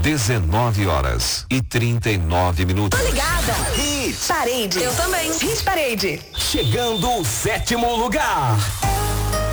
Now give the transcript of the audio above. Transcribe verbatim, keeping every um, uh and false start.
dezenove horas e trinta e nove minutos. Tô ligada. Hit Parade. Eu também. Hit Parade. Chegando o sétimo lugar.